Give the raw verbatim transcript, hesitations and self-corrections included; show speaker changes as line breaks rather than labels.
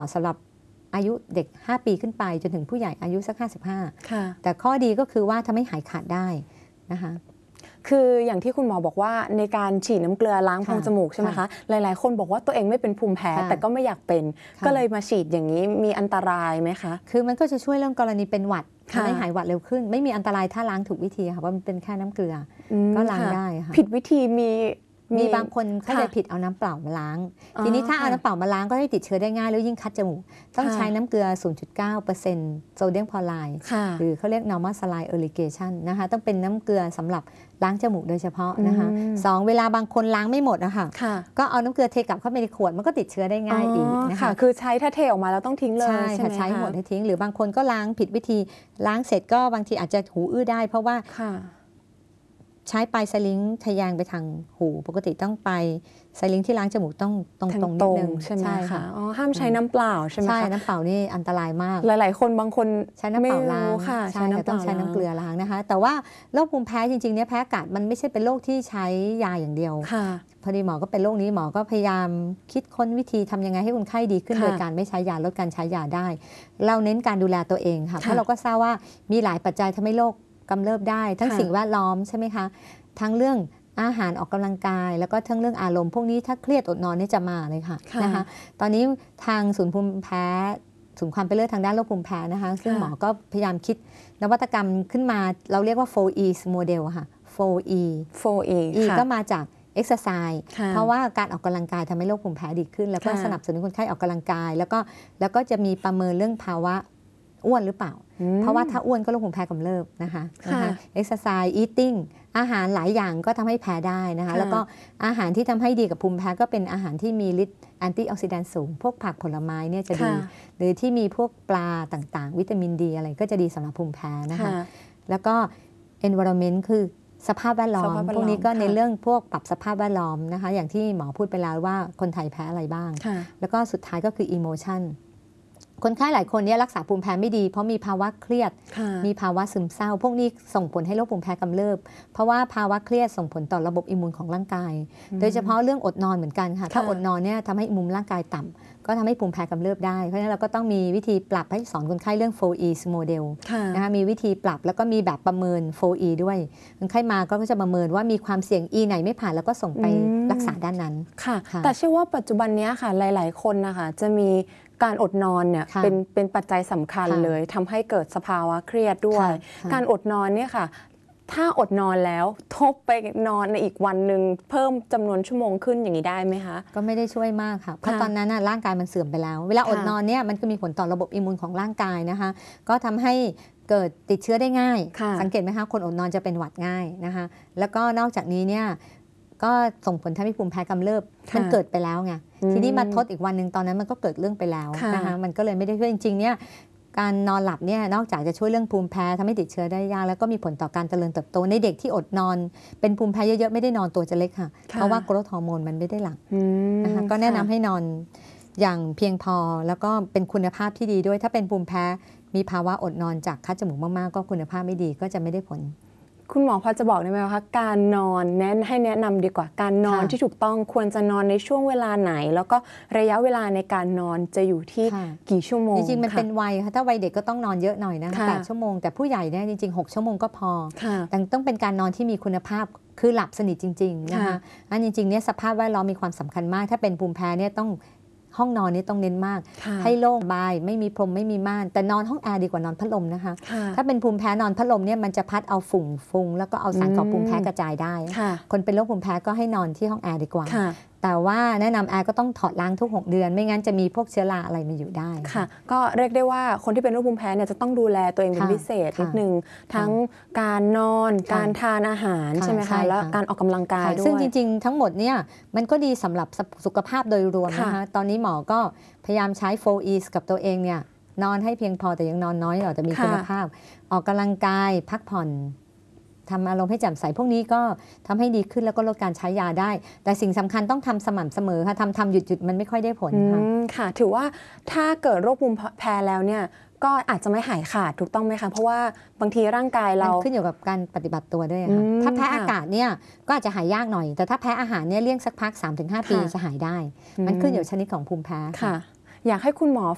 สำหรับอายุเด็กห้าปีขึ้นไปจนถึงผู้ใหญ่อายุสักห้าสิบห้า
ค่ะ
แต่ข้อดีก็คือว่าทำให้หายขาดได้นะคะ
คืออย่างที่คุณหมอบอกว่าในการฉีดน้ำเกลือล้างโพรงจมูกใช่ไหมคะหลายๆคนบอกว่าตัวเองไม่เป็นภูมิแพ้แต่ก็ไม่อยากเป็นก็เลยมาฉีดอย่างนี้มีอันตรายไหมคะ
คือมันก็จะช่วยเรื่องกรณีเป็นหวัดทำให้หายหวัดเร็วขึ้นไม่มีอันตรายถ้าล้างถูกวิธีค่ะว่ามันเป็นแค่น้ำเกลือก็ล้างได้ค่ะ
ผิดวิธีมี
มีบางคนเข้าใจผิดเอาน้ำเปล่ามาล้างทีนี้ถ้าเอาน้ำเปล่ามาล้างก็ได้ติดเชื้อได้ง่ายแล้วยิ่งคัดจมูกต้องใช้น้ำเกลือ ศูนย์จุดเก้าเปอร์เซ็นต์ โซเดียมคลอไรด์หรือเขาเรียก normal saline irrigation นะคะต้องเป็นน้ำเกลือสำหรับล้างจมูกโดยเฉพาะนะคะสองเวลาบางคนล้างไม่หมดนะคะก็เอาน้ำเกลือเทกลับเข้าไปในขวดมันก็ติดเชื้อได้ง่ายอีกนะคะ
คือใช้ถ้าเทออกมาแล้วต้องทิ้งเลยใช่ไหมคะ
ใช้หมดให้ทิ้งหรือบางคนก็ล้างผิดวิธีล้างเสร็จก็บางทีอาจจะหูอื้อได้เพราะว่าใช้ปลายสลิงทะแยงไปทางหูปกติต้องไปสลิงที่ล้างจมูกต้องตรงตรงนิดนึง
ใช่ไหมคะอ๋อห้ามใช้น้ำเปล่าใช่ไหมคะ
ใช่น้ำเปล่านี่อันตรายมาก
หลายๆคนบางคน
ใช้น้ำเปล่าล้างใช่ต้องใช้น้ำเกลือล้างนะคะแต่ว่าโรคภูมิแพ้จริงๆเนี่ยแพ้อากาศมันไม่ใช่เป็นโรคที่ใช้ยาอย่างเดียวพอดีหมอก็เป็นโรคนี้หมอก็พยายามคิดค้นวิธีทำยังไงให้คนไข้ดีขึ้นโดยการไม่ใช้ยาลดการใช้ยาได้เราเน้นการดูแลตัวเองค่ะเพราะเราก็ทราบว่ามีหลายปัจจัยทำให้โรคกำเริบได้ทั้งสิ่งแวดล้อมใช่ไหมคะทั้งเรื่องอาหารออกกำลังกายแล้วก็ทั้งเรื่องอารมณ์พวกนี้ถ้าเครียดอดนอนนี่จะมาเลยค่ะนะคะตอนนี้ทางศูนย์ภูมิแพ้ศูนย์ความเป็นเลิศทางด้านโรคภูมิแพ้นะคะซึ่งหมอก็พยายามคิดนวัตกรรมขึ้นมาเราเรียกว่า โฟร์ อี model ค่ะ โฟร์ อี
โฟร์ อี
E ก็มาจาก exercise เพราะว่าการออกกำลังกายทำให้โรคภูมิแพ้ดีขึ้นแล้วก็สนับสนุนคนไข้ออกกำลังกายแล้วก็แล้วก็จะมีประเมินเรื่องภาวะอ้วนหรือเปล่าเพราะว่าถ้าอ้วนก็โรคภูมิแพ้กำเริบนะคะนะคะ exercise eating อาหารหลายอย่างก็ทำให้แพ้ได้นะคะแล้วก็อาหารที่ทำให้ดีกับภูมิแพ้ก็เป็นอาหารที่มีฤทธิ์แอนตี้ออกซิแดนต์สูงพวกผักผลไม้เนี่ยจะดีหรือที่มีพวกปลาต่างๆวิตามินดีอะไรก็จะดีสำหรับภูมิแพ้นะคะแล้วก็ environment คือสภาพแวดล้อมพวกนี้ก็ในเรื่องพวกปรับสภาพแวดล้อมนะคะอย่างที่หมอพูดไปแล้วว่าคนไทยแพ้อะไรบ้างแล้วก็สุดท้ายก็คือ emotionคนไข้หลายคนเนี่ยรักษาภูมิแพ้ไม่ดีเพราะมีภาวะเครียดมีภาวะซึมเศร้าพวกนี้ส่งผลให้โรคภูมิแพ้กำเริบเพราะว่าภาวะเครียดส่งผลต่อระบบอิมมูนของร่างกายโดยเฉพาะเรื่องอดนอนเหมือนกันค่ะถ้าอดนอนเนี่ยทำให้อิมมูนร่างกายต่ำก็ทำให้ภูมิแพ้กำเริบได้เพราะฉะนั้นเราก็ต้องมีวิธีปรับให้สอนคนไข้เรื่อง โฟร์ อี model นะคะมีวิธีปรับแล้วก็มีแบบประเมิน โฟร์ อี ด้วยคนไข้มาก็จะประเมินว่ามีความเสี่ยง E ไหนไม่ผ่านแล้วก็ส่งไปรักษาด้านนั้น
ค่ะแต่เชื่อว่าปัจจุบันนี้ค่ะหลายๆคนนะคะจะมีการอดนอนเนี่ยเป็นเป็นปัจจัยสำคัญเลยทำให้เกิดสภาวะเครียดด้วยการอดนอนเนี่ยค่ะถ้าอดนอนแล้วทบไปนอนในอีกวันหนึ่งเพิ่มจำนวนชั่วโมงขึ้นอย่างนี้ได้ไหมคะ
ก็ไม่ได้ช่วยมากค่ะเพราะตอนนั้นร่างกายมันเสื่อมไปแล้วเวลาอดนอนเนี่ยมันก็มีผลต่อระบบอิมมูนของร่างกายนะคะก็ทำให้เกิดติดเชื้อได้ง่ายสังเกตไหมคะคนอดนอนจะเป็นหวัดง่ายนะคะแล้วก็นอกจากนี้เนี่ยก็ส่งผลทำให้ภูมิแพ้กำเริบมันเกิดไปแล้วไงทีนี้มาทดอีกวันหนึ่งตอนนั้นมันก็เกิดเรื่องไปแล้วนะคะมันก็เลยไม่ได้ช่วยจริงๆเนี่ยการนอนหลับเนี่ยนอกจากจะช่วยเรื่องภูมิแพ้ทำให้ติดเชื้อได้ยากแล้วก็มีผลต่อการเจริญเติบโตในเด็กที่อดนอนเป็นภูมิแพ้เยอะๆไม่ได้นอนตัวจะเล็กค่ะเพราะว่าโกรทฮอร์โมนมันไม่ได้หลั่งนะคะก็แนะนำให้นอนอย่างเพียงพอแล้วก็เป็นคุณภาพที่ดีด้วยถ้าเป็นภูมิแพ้มีภาวะอดนอนจากคัดจมูกมากๆก็คุณภาพไม่ดีก็จะไม่ได้ผล
คุณหมอพอจะบอกได้ไหมคะการนอนแนะให้แนะนำดีกว่าการนอนที่ถูกต้องควรจะนอนในช่วงเวลาไหนแล้วก็ระยะเวลาในการนอนจะอยู่ที่กี่ชั่วโมง
จริงๆมันเป็นวัยค่ะถ้าวัยเด็กก็ต้องนอนเยอะหน่อยนะคะแปดชั่วโมงแต่ผู้ใหญ่เนี่ยจริงๆหกชั่วโมงก็พอแต่ต้องเป็นการนอนที่มีคุณภาพคือหลับสนิทจริงๆนะคะอันจริงๆเนี่ยสภาพแวดล้อมมีความสำคัญมากถ้าเป็นภูมิแพ้เนี่ยต้องห้องนอนนี่ต้องเน้นมากให้โล่งสบายไม่มีพรมไม่มีม่านแต่นอนห้องแอร์ดีกว่านอนพัดลมนะคะถ้าเป็นภูมิแพ้นอนพัดลมเนี่ยมันจะพัดเอาฝุ่นฟุ้งแล้วก็เอาสารก่อภูมิแพ้กระจายได้คนเป็นโรคภูมิแพ้ก็ให้นอนที่ห้องแอร์ดีกว่าแต่ว่าแนะนำแอร์ก็ต้องถอดล้างทุกหกเดือนไม่งั้นจะมีพวกเชื้อราอะไรมาอยู่ได้
ค่ะก็เรียกได้ว่าคนที่เป็นโรคภูมิแพ้เนี่ยจะต้องดูแลตัวเองเป็นพิเศษนิดนึงทั้งการนอนการทานอาหารใช่ไหมคะแล้วการออกกำลังกายด้วย
ซึ่งจริงๆทั้งหมดเนี่ยมันก็ดีสำหรับสุขภาพโดยรวมนะคะตอนนี้หมอก็พยายามใช้ โฟร์ อี กับตัวเองเนี่ยนอนให้เพียงพอแต่ยังนอนน้อยหน่อยแต่มีคุณภาพออกกำลังกายพักผ่อนทำอารมณ์ให้แจ่มใสพวกนี้ก็ทำให้ดีขึ้นแล้วก็ลดการใช้ยาได้แต่สิ่งสำคัญต้องทำสม่ำเสมอค่ะทำทำหยุดหยุดมันไม่ค่อยได้ผลค่ะ
ค่ะถือว่าถ้าเกิดโรคภูมิแพ้แล้วเนี่ยก็อาจจะไม่หายขาดถูกต้องไหมคะเพราะว่าบางทีร่างกายเรา
ขึ้นอยู่กับการปฏิบัติตัวด้วยค่ะถ้าแพ้อากาศเนี่ยก็อาจจะหายยากหน่อยแต่ถ้าแพ้อาหารเนี่ยเลี่ยงสักพัก สามถึงห้า ปีจะหายได้มันขึ้นอยู่ชนิดของภูมิแพ้
ค่ะอยากให้คุณหมอ